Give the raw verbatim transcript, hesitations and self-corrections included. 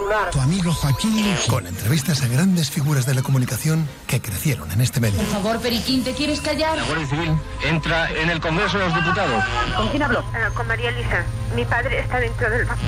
lunar. Tu amigo Joaquín Luqui, con entrevistas a grandes figuras de la comunicación que crecieron en este medio. Por favor, Periquín, ¿te quieres callar? La Guardia Civil entra en el Congreso de los Diputados. ¿Con quién habló? Uh, con María Elisa. Mi padre está dentro del...